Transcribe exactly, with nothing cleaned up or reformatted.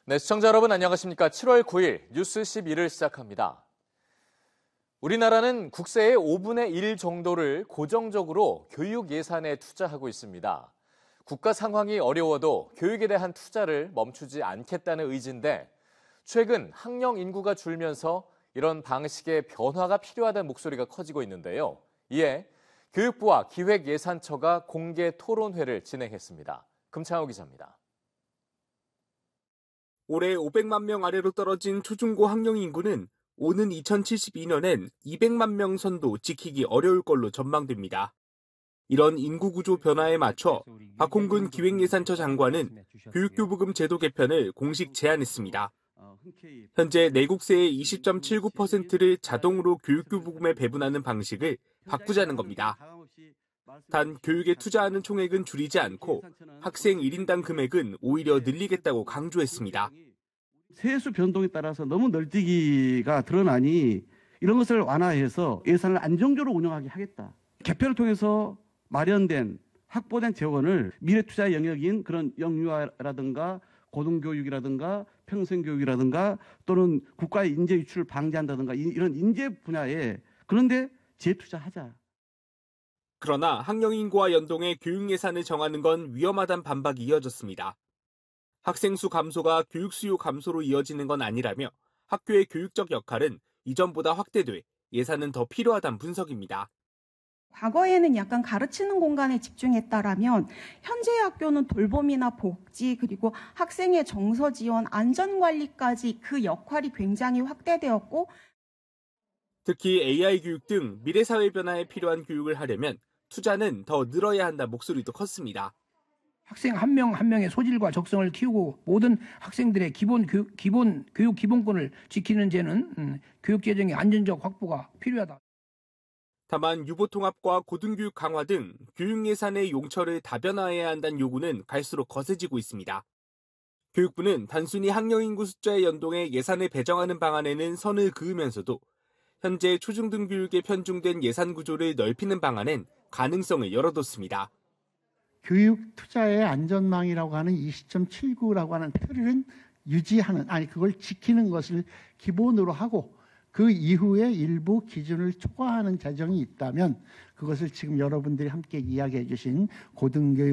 네, 시청자 여러분 안녕하십니까? 칠월 구일 뉴스 십일을 시작합니다. 우리나라는 국세의 오분의 일 정도를 고정적으로 교육 예산에 투자하고 있습니다. 국가 상황이 어려워도 교육에 대한 투자를 멈추지 않겠다는 의지인데 최근 학령 인구가 줄면서 이런 방식의 변화가 필요하다는 목소리가 커지고 있는데요. 이에 교육부와 기획예산처가 공개 토론회를 진행했습니다. 금창호 기자입니다. 올해 오백만 명 아래로 떨어진 초중고 학령 인구는 오는 이천칠십이년엔 이백만 명 선도 지키기 어려울 걸로 전망됩니다. 이런 인구 구조 변화에 맞춰 박홍근 기획예산처 장관은 교육교부금 제도 개편을 공식 제안했습니다. 현재 내국세의 이십 점 칠구 퍼센트를 자동으로 교육교부금에 배분하는 방식을 바꾸자는 겁니다. 단 교육에 투자하는 총액은 줄이지 않고 학생 일 인당 금액은 오히려 늘리겠다고 강조했습니다. 세수 변동에 따라서 너무 널뛰기가 드러나니 이런 것을 완화해서 예산을 안정적으로 운영하게 하겠다. 개편을 통해서 마련된 확보된 재원을 미래투자 영역인 그런 영유아라든가 고등교육이라든가 평생교육이라든가 또는 국가의 인재 유출을 방지한다든가 이런 인재 분야에 그런데 재투자하자. 그러나 학령 인구와 연동해 교육 예산을 정하는 건 위험하다는 반박이 이어졌습니다. 학생 수 감소가 교육 수요 감소로 이어지는 건 아니라며 학교의 교육적 역할은 이전보다 확대돼 예산은 더 필요하다는 분석입니다. 과거에는 약간 가르치는 공간에 집중했다라면 현재의 학교는 돌봄이나 복지 그리고 학생의 정서 지원, 안전관리까지 그 역할이 굉장히 확대되었고 특히 에이아이 교육 등 미래 사회 변화에 필요한 교육을 하려면 투자는 더 늘어야 한다는 목소리도 컸습니다. 학생 한 명 한 명의 소질과 적성을 키우고 모든 학생들의 기본 교육, 기본 교육 기본권을 지키는 데는 음, 교육 재정의 안전적 확보가 필요하다. 다만 유보 통합과 고등교육 강화 등 교육 예산의 용처를 다변화해야 한다는 요구는 갈수록 거세지고 있습니다. 교육부는 단순히 학령 인구 숫자에 연동해 예산을 배정하는 방안에는 선을 그으면서도 현재 초중등 교육에 편중된 예산 구조를 넓히는 방안엔 가능성을 열어뒀습니다. 교육 투자의 안전망이라고 하는 이십 점 칠구라고 하는 틀은 유지하는, 아니 그걸 지키는 것을 기본으로 하고 그 이후에 일부 기준을 초과하는 재정이 있다면 그것을 지금 여러분들이 함께 이야기해 주신 고등교육